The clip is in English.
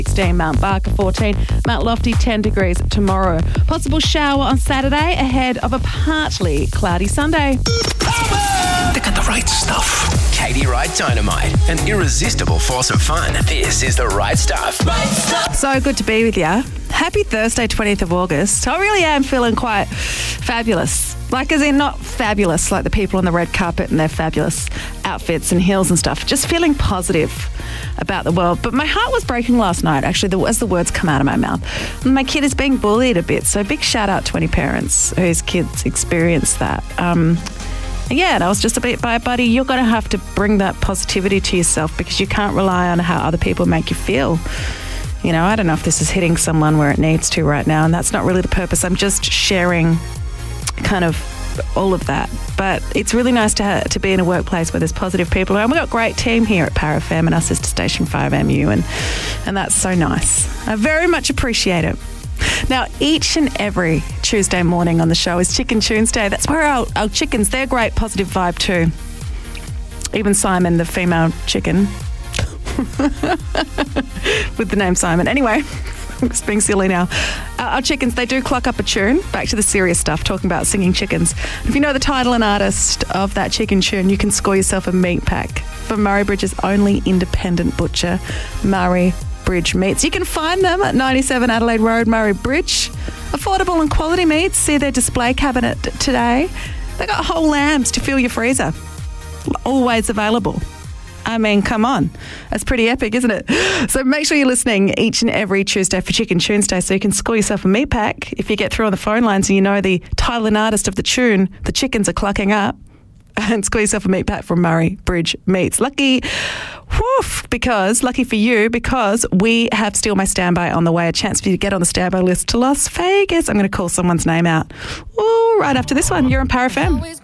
16, Mount Barker 14, Mount Lofty 10 degrees tomorrow. Possible shower on Saturday ahead of a partly cloudy Sunday. They got the right stuff. Katie Wright Dynamite, an irresistible force of fun. This is The Right Stuff. Right Stuff. So good to be with you. Happy Thursday, 20th of August. I really am feeling quite fabulous. Like, as in not fabulous like the people on the red carpet and their fabulous outfits and heels and stuff. Just feeling positive about the world. But my heart was breaking last night, actually, as the words come out of my mouth. My kid is being bullied a bit. So big shout out to any parents whose kids experience that. Yeah, and I was just a bit, buddy, you're going to have to bring that positivity to yourself because you can't rely on how other people make you feel. You know, I don't know if this is hitting someone where it needs to right now, and that's not really the purpose. I'm just sharing kind of all of that. But it's really nice to be in a workplace where there's positive people. And we've got a great team here at Para FM and our sister station 5MU, and that's so nice. I very much appreciate it. Now, each and every Tuesday morning on the show is Chicken Tuesday. That's where our chickens, they're great positive vibe too. Even Simon, the female chicken, with the name Simon. Anyway, I'm just being silly now. Our chickens, they do clock up a tune. Back to the serious stuff, talking about singing chickens. If you know the title and artist of that chicken tune, you can score yourself a meat pack from Murray Bridge's only independent butcher, Murray Bridge Meats. You can find them at 97 Adelaide Road, Murray Bridge. Affordable and quality meats. See their display cabinet today. They got whole lambs to fill your freezer. Always available. I mean, come on. That's pretty epic, isn't it? So make sure you're listening each and every Tuesday for Chicken Tuesday so you can score yourself a meat pack. If you get through on the phone lines and you know the title and artist of the tune, the chickens are clucking up, and score yourself a meat pack from Murray Bridge Meats. Lucky for you, because we have Steal My Standby on the way. A chance for you to get on the standby list to Las Vegas. I'm going to call someone's name out. Ooh, right after this one. You're on Para FM.